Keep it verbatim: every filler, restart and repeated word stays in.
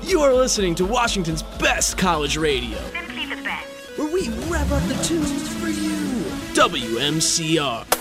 You are listening to Washington's best college radio. Simply the best. Where we rev up the tunes for you. W M C R.